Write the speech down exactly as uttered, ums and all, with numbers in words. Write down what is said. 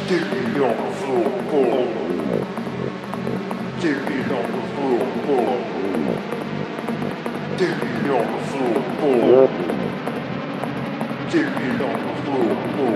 Take me on the floor, floor. Take me on the floor, floor. Take me on the floor, floor. Take me on the floor, floor.